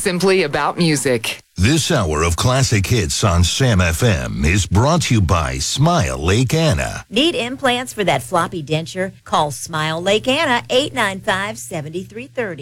simply about music. This hour of classic hits on Sam FM is brought to you by Smile Lake Anna. Need implants for that floppy denture? Call Smile Lake Anna, 895-7330.